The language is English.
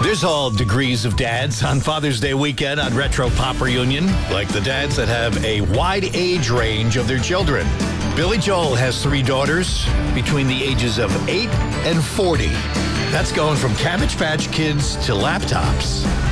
There's all degrees of dads on Father's Day weekend on Retro Pop Reunion, like the dads that have a wide age range of their children. Billy Joel has 3 daughters between the ages of 8 and 40. That's going from Cabbage Patch Kids to laptops.